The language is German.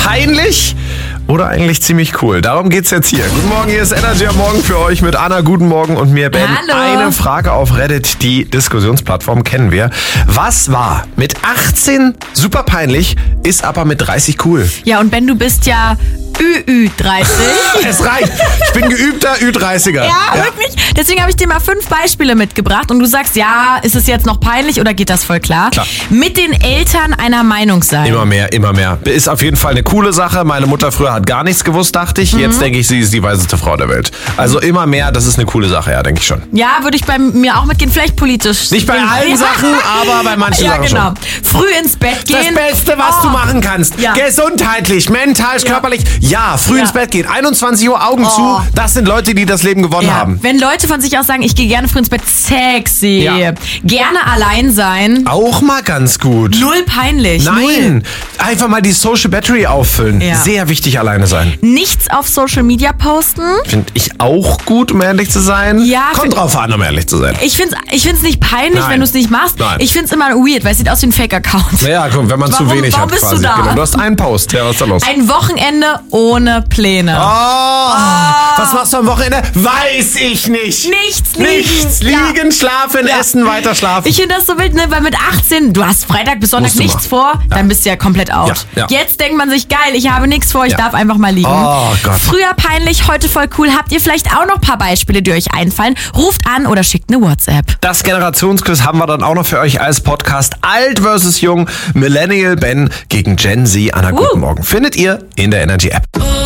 Peinlich oder eigentlich ziemlich cool? Darum geht's jetzt hier. Guten Morgen, hier ist Energy am Morgen für euch mit Anna. Guten Morgen und mir, Ben. Hallo. Eine Frage auf Reddit, die Diskussionsplattform kennen wir. Was war mit 18 super peinlich, ist aber mit 30 cool? Ja, und Ben, du bist ja Ü30. Es reicht. Ich bin geübter Ü30er. Ja, wirklich. Deswegen habe ich dir mal 5 Beispiele mitgebracht und du sagst, ja, ist es jetzt noch peinlich oder geht das voll klar? Klar. Mit den Eltern einer Meinung sein. Immer mehr, immer mehr. Ist auf jeden Fall eine coole Sache. Meine Mutter früher hat gar nichts gewusst, dachte ich. Jetzt denke ich, sie ist die weiseste Frau der Welt. Also immer mehr, das ist eine coole Sache, ja, denke ich schon. Ja, würde ich bei mir auch mitgehen, vielleicht politisch. Nicht bei allen Sachen, aber bei manchen Sachen genau. schon. Früh ins Bett Das gehen. Beste, was du machen kannst. Ja. Gesundheitlich, mental, körperlich. Ja, früh ins Bett gehen. 21 Uhr Augen zu. Das sind Leute, die das Leben gewonnen haben. Wenn Leute von sich aus sagen, ich gehe gerne früh ins Bett, sexy. Ja. Gerne allein sein. Auch mal ganz gut. Null peinlich. Null. Nein, einfach mal die Social Battery auffüllen. Ja. Sehr wichtig, alleine sein. Nichts auf Social Media posten. Finde ich auch gut, um ehrlich zu sein. Ja, Kommt drauf an, um ehrlich zu sein. Ich find's nicht peinlich, Nein. wenn du es nicht machst. Nein. Ich find's immer weird, weil es sieht aus wie ein Fake-Account. Naja, komm, wenn man zu wenig warum hat bist quasi. du da? Genau, du hast einen Post. Ja, was ist da los? Ein Wochenende ohne Pläne. Was machst du am Wochenende? Weiß ich nicht. Nichts liegen. Nichts liegen, schlafen, Ja. essen, weiter schlafen. Ich finde das so wild, ne? Weil mit 18, du hast Freitag bis Sonntag Musst du nichts machen. vor, dann bist du ja komplett out. Ja, ja. Jetzt denkt man sich, geil, ich habe nichts vor, ich Ja. darf einfach mal liegen. Oh Gott. Früher peinlich, heute voll cool. Habt ihr vielleicht auch noch ein paar Beispiele, die euch einfallen? Ruft an oder schickt eine WhatsApp. Das Generationsquiz haben wir dann auch noch für euch als Podcast. Alt versus Jung, Millennial Ben gegen Gen Z. Anna, guten Morgen. Findet ihr in der Energy App.